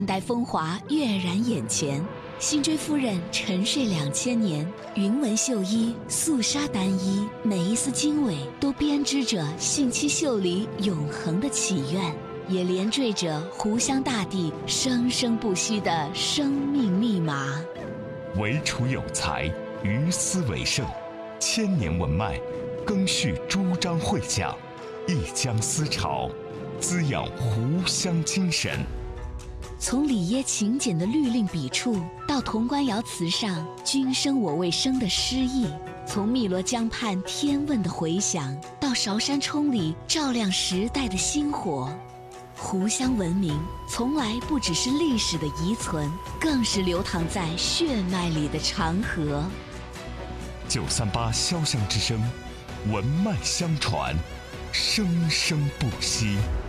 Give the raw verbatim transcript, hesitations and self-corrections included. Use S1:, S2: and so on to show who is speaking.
S1: 现代风华跃然眼前。辛追夫人沉睡两千年，云纹绣衣，素纱单衣，每一丝经纬都编织着信七秀里永恒的祈愿，也连缀着湖湘大地生生不息的生命密码。
S2: 惟楚有才，于斯为盛，千年文脉，更续朱张会讲，一江思潮，滋养湖湘精神。
S1: 从里耶勤俭的律令笔触，到潼关窑瓷上君生我未生的诗意；从汨罗江畔天问的回响，到韶山冲里照亮时代的星火。湖湘文明从来不只是历史的遗存，更是流淌在血脉里的长河。
S2: 九三八潇湘之声，文脉相传，生生不息。